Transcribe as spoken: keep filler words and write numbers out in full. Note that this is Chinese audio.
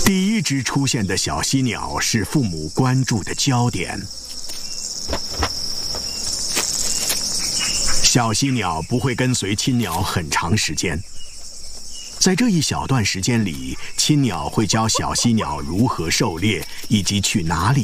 第一只出现的小犀鸟是父母关注的焦点。小犀鸟不会跟随亲鸟很长时间，在这一小段时间里，亲鸟会教小犀鸟如何狩猎，以及去哪里